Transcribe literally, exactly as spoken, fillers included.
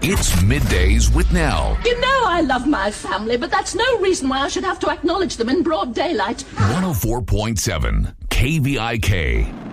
It's Middays with Nell. You know I love my family, but that's no reason why I should have to acknowledge them in broad daylight. one oh four point seven K V I K.